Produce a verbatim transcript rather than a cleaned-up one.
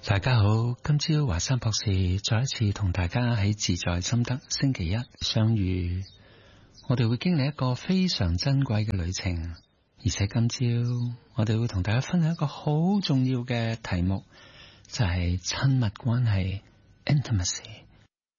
大家好，今朝華山博士再一次同大家喺自在心得星期一相遇，我哋會經歷一個非常珍貴嘅旅程，而且今朝我哋會同大家分享一個好重要嘅題目，就係親密關係 intimacy。